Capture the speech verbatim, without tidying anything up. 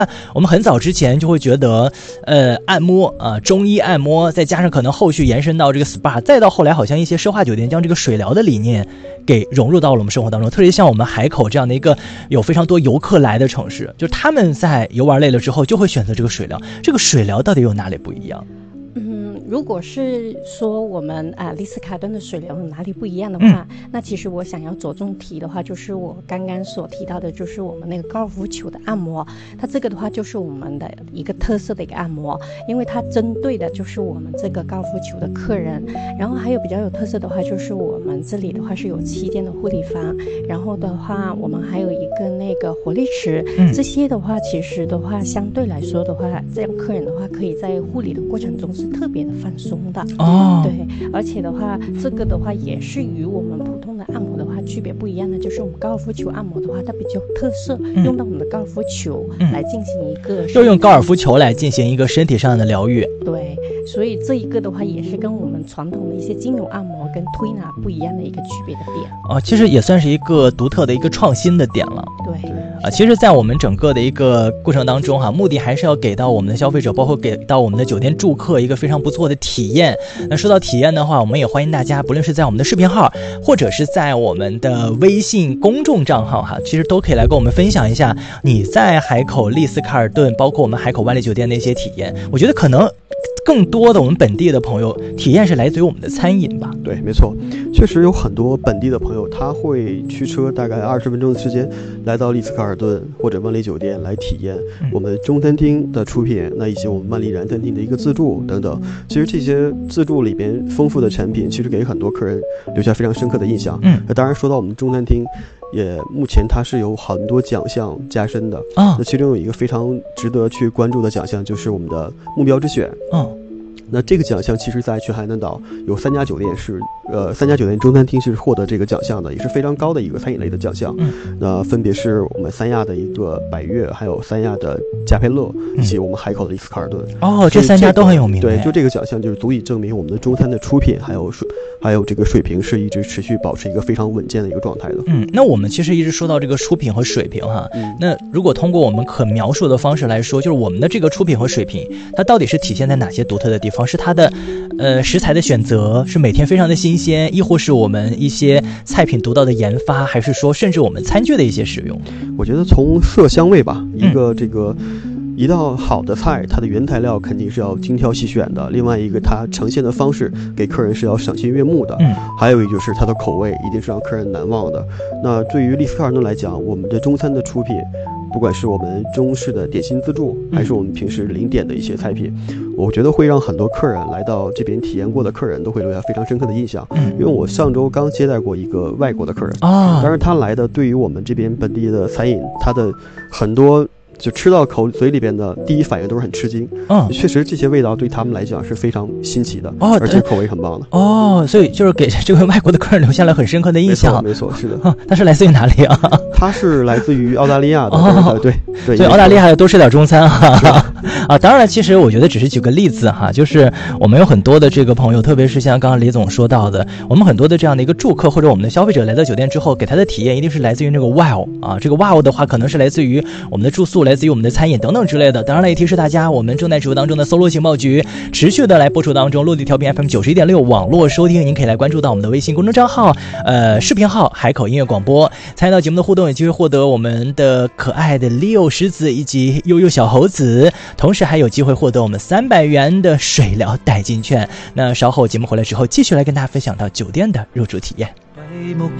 我们很早之前就会觉得，呃，按摩啊、呃，中医按摩，再加上可能后续延伸到这个 S P A， 再到后来好像一些奢华酒店将这个水疗的理念给融入到了我们生活当中。特别像我们海口这样的一个有非常多游客来的城市，就是他们在游玩累了之后就会选择这个水疗。这个水疗到底有哪里不一样？ 嗯，如果是说我们啊丽思卡尔顿的水疗哪里不一样的话、嗯，那其实我想要着重提的话，就是我刚刚所提到的，就是我们那个高尔夫球的按摩，它这个的话就是我们的一个特色的一个按摩，因为它针对的就是我们这个高尔夫球的客人。然后还有比较有特色的话，就是我们这里的话是有七间的护理房，然后的话我们还有一个那个活力池、嗯，这些的话其实的话相对来说的话，这样客人的话可以在护理的过程中是特别的放松的哦， 对，而且的话，这个的话也是与我们普通的按摩的话区别不一样的，就是我们高尔夫球按摩的话，它比较特色，嗯、用到我们的高尔夫球来进行一个， 就用高尔夫球来进行一个身体上的疗愈。 对，所以这一个的话也是跟我们传统的一些精油按摩跟推拿不一样的一个区别的点。 哦，其实也算是一个独特的一个创新的点了。 对。 啊，其实在我们整个的一个过程当中哈、啊，目的还是要给到我们的消费者，包括给到我们的酒店住客一个非常不错的体验。那说到体验的话，我们也欢迎大家，不论是在我们的视频号，或者是在我们的微信公众账号哈，其实都可以来跟我们分享一下你在海口丽思卡尔顿，包括我们海口万丽酒店的一些体验。我觉得可能更多的我们本地的朋友体验是来自于我们的餐饮吧。 对，没错，确实有很多本地的朋友他会驱车大概二十分钟的时间来到丽思卡尔顿或者万丽酒店来体验我们中餐厅的出品，那以及我们万丽燃餐厅的一个自助等等。其实这些自助里边丰富的产品，其实给很多客人留下非常深刻的印象。嗯，当然说到我们中餐厅，也目前它是有很多奖项加深的啊。那其中有一个非常值得去关注的奖项，就是我们的目标之选。嗯。那这个奖项其实在全海南岛有三家酒店是呃三家酒店中餐厅是获得这个奖项的，也是非常高的一个餐饮类的奖项。嗯，那分别是我们三亚的一个百悦，还有三亚的嘉佩乐，以及我们海口的丽思卡尔顿。 哦，这三家都很有名。 对，就这个奖项就是足以证明我们的中餐的出品还有水还有这个水平是一直持续保持一个非常稳健的一个状态的。 嗯，那我们其实一直说到这个出品和水平哈。嗯，那如果通过我们可描述的方式来说，就是我们的这个出品和水平，它到底是体现在哪些独特的地方？是它的呃食材的选择是每天非常的新鲜，亦或是我们一些菜品独到的研发，还是说甚至我们餐具的一些使用？ 我觉得从色香味吧，一个这个、嗯、一道好的菜，它的原材料肯定是要精挑细选的，另外一个它呈现的方式给客人是要赏心悦目的，嗯，还有一就是它的口味一定是让客人难忘的。那对于丽思卡尔顿来讲，我们的中餐的出品，不管是我们中式的点心自助，还是我们平时零点的一些菜品，我觉得会让很多客人来到这边体验过的客人都会留下非常深刻的印象。因为我上周刚接待过一个外国的客人啊，但是他来的对于我们这边本地的餐饮，他的很多就吃到口嘴里边的第一反应都是很吃惊。嗯，确实这些味道对他们来讲是非常新奇的，哦，而且口味很棒的。 哦，所以就是给这位外国的客人留下了很深刻的印象。 没错，没错，是的。 啊，他是来自于哪里啊？ 他是来自于澳大利亚的。哦，对对。 所以澳大利亚多吃点中餐哈。啊，当然，其实我觉得只是举个例子哈，就是我们有很多的这个朋友，特别是像刚刚李总说到的，我们很多的这样的一个住客或者我们的消费者来到酒店之后，给他的体验一定是来自于那个 wow 啊，这个 wow 的话，可能是来自于我们的住宿，来自于我们的餐饮等等之类的。当然了，也提示大家，我们正在直播当中的搜罗情报局持续的来播出当中，落地调频 F M 九十一点六网络收听，您可以来关注到我们的微信公众账号，呃，视频号海口音乐广播，参与到节目的互动，有机会获得我们的可爱的 Leo 石子以及悠悠小猴子，同时还有机会获得我们三百元的水疗代金券。那稍后节目回来之后，继续来跟大家分享到酒店的入住体验。